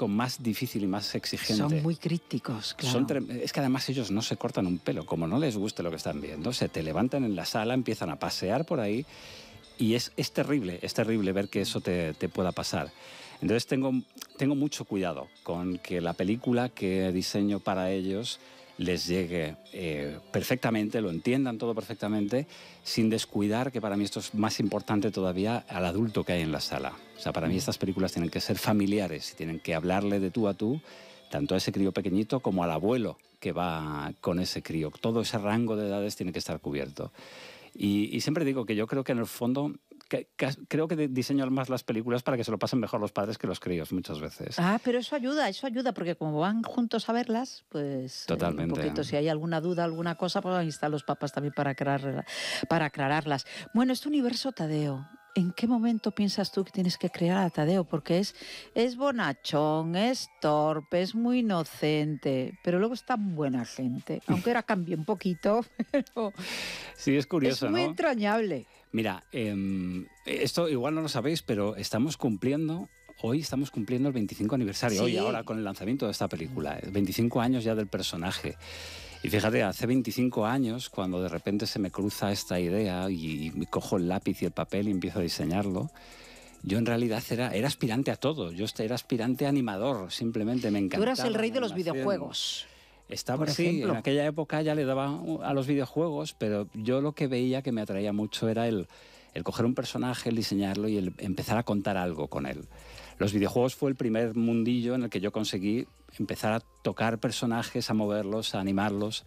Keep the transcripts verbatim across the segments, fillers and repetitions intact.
público más difícil y más exigente. Son muy críticos, claro. Son es que además ellos no se cortan un pelo, como no les guste lo que están viendo, se te levantan en la sala, empiezan a pasear por ahí y es, es terrible, es terrible ver que eso te, te pueda pasar. Entonces tengo, tengo mucho cuidado con que la película que diseño para ellos les llegue eh, perfectamente, lo entiendan todo perfectamente, sin descuidar, que para mí esto es más importante todavía, al adulto que hay en la sala. O sea, para mí estas películas tienen que ser familiares y tienen que hablarle de tú a tú, tanto a ese crío pequeñito como al abuelo que va con ese crío. Todo ese rango de edades tiene que estar cubierto. Y, y siempre digo que yo creo que en el fondo, que, que, creo que diseño más las películas para que se lo pasen mejor los padres que los críos muchas veces. Ah, pero eso ayuda, eso ayuda, porque como van juntos a verlas, pues totalmente. Eh, un poquito, si hay alguna duda, alguna cosa, pues ahí están los papás también para, aclarar, para aclararlas. Bueno, este universo, Tadeo, ¿en qué momento piensas tú que tienes que crear a Tadeo? Porque es, es bonachón, es torpe, es muy inocente, pero luego es tan buena gente. Aunque ahora cambie un poquito, pero sí, es curioso, es muy ¿no? entrañable. Mira, eh, esto igual no lo sabéis, pero estamos cumpliendo, hoy estamos cumpliendo el veinticinco aniversario, sí. Hoy ahora con el lanzamiento de esta película, veinticinco años ya del personaje. Y fíjate, hace veinticinco años, cuando de repente se me cruza esta idea y, y cojo el lápiz y el papel y empiezo a diseñarlo, yo en realidad era, era aspirante a todo. Yo era aspirante a animador, simplemente me encantaba. Tú eras el rey de los videojuegos. Estaba, sí, en aquella época ya le daba a los videojuegos, pero yo lo que veía que me atraía mucho era el, el coger un personaje, el diseñarlo y el empezar a contar algo con él. Los videojuegos fue el primer mundillo en el que yo conseguí empezar a tocar personajes, a moverlos, a animarlos.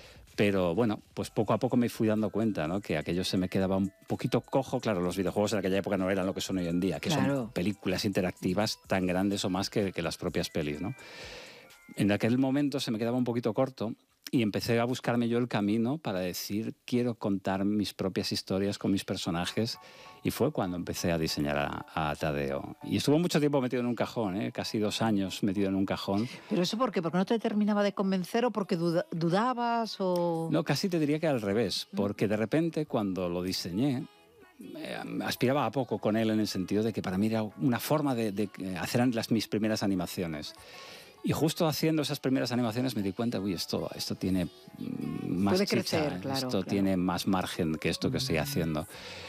Pero bueno, pues poco a poco me fui dando cuenta, ¿no? Que aquello se me quedaba un poquito cojo. Claro, los videojuegos en aquella época no eran lo que son hoy en día, que claro. Son películas interactivas tan grandes o más que, que las propias pelis, ¿no? En aquel momento se me quedaba un poquito corto y empecé a buscarme yo el camino para decir, quiero contar mis propias historias con mis personajes, y fue cuando empecé a diseñar a, a Tadeo. Y estuvo mucho tiempo metido en un cajón, ¿eh? Casi dos años metido en un cajón. ¿Pero eso por qué? ¿Porque no te terminaba de convencer o porque duda, dudabas o...? No, casi te diría que al revés, porque de repente cuando lo diseñé, Eh, aspiraba a poco con él en el sentido de que para mí era una forma de, de hacer las, mis primeras animaciones. Y justo haciendo esas primeras animaciones me di cuenta, uy, esto, esto tiene más Puede chicha, crecer, claro, esto claro. tiene más margen que esto que estoy haciendo.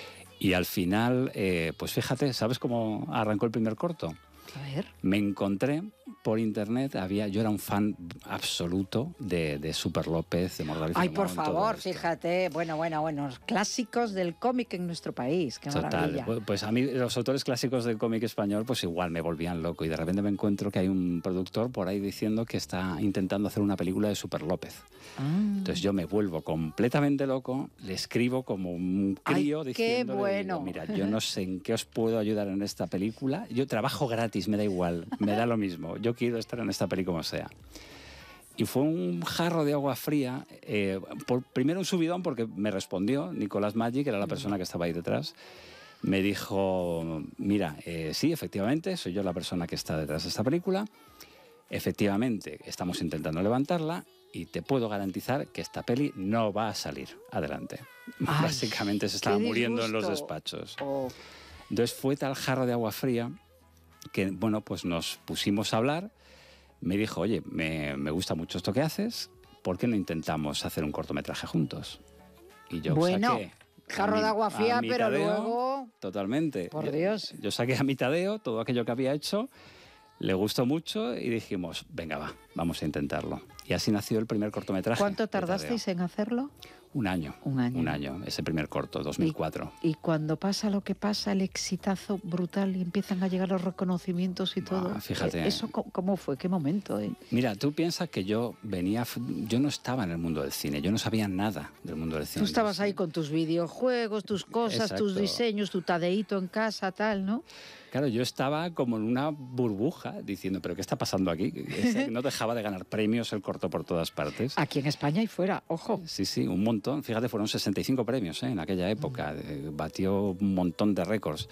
Y al final, eh, pues fíjate, ¿sabes cómo arrancó el primer corto? A ver. Me encontré por internet, había, yo era un fan absoluto de, de Super López, de Mortadelo y Ay, Filemón, por favor, fíjate, bueno, bueno, bueno, clásicos del cómic en nuestro país, qué Total, maravilla. pues, pues a mí los autores clásicos del cómic español pues igual me volvían loco, y de repente me encuentro que hay un productor por ahí diciendo que está intentando hacer una película de Super López. Ah. Entonces yo me vuelvo completamente loco, le escribo como un crío. Ay, diciéndole, qué bueno. digo, mira, yo no sé en qué os puedo ayudar en esta película, yo trabajo gratis, me da igual, me da lo mismo, yo quiero estar en esta peli como sea. Y fue un jarro de agua fría, eh, por, primero un subidón porque me respondió Nicolás Maggi, que era la persona que estaba ahí detrás. Me dijo, mira, eh, sí, efectivamente, soy yo la persona que está detrás de esta película, efectivamente estamos intentando levantarla y te puedo garantizar que esta peli no va a salir adelante. Ay, básicamente se estaba muriendo en los despachos. Oh. Entonces fue tal jarro de agua fría que, bueno, pues nos pusimos a hablar. Me dijo, oye, me, me gusta mucho esto que haces, ¿por qué no intentamos hacer un cortometraje juntos? Y yo bueno, saqué jarro mi, de agua fría, pero Tadeo, luego... Totalmente. Por yo, Dios. Yo saqué a mi Tadeo todo aquello que había hecho, le gustó mucho y dijimos, venga, va, vamos a intentarlo. Y así nació el primer cortometraje. ¿Cuánto tardasteis en hacerlo? Un año. Un año. Un año, ese primer corto, dos mil cuatro. Y, y cuando pasa lo que pasa, el exitazo brutal y empiezan a llegar los reconocimientos y todo. Ah, fíjate. ¿Eso cómo fue? ¿Qué momento? Eh? Mira, tú piensas que yo venía... Yo no estaba en el mundo del cine, yo no sabía nada del mundo del cine. Tú estabas ahí con tus videojuegos, tus cosas, Exacto. tus diseños, tu tadeíto en casa, tal, ¿no? Claro, yo estaba como en una burbuja diciendo, ¿pero qué está pasando aquí? No dejaba de ganar premios el corto por todas partes. Aquí en España y fuera, ojo. Sí, sí, un montón. Fíjate, fueron sesenta y cinco premios, ¿eh? En aquella época. Mm. Batió un montón de récords.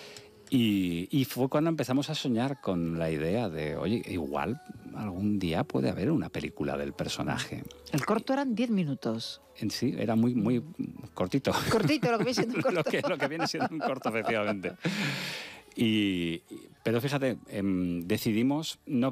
Y, y fue cuando empezamos a soñar con la idea de, oye, igual algún día puede haber una película del personaje. El corto eran diez minutos. En sí, era muy, muy cortito. Cortito, lo que viene siendo un corto. lo, que, lo que viene siendo un corto, efectivamente. Y, pero fíjate, eh, decidimos no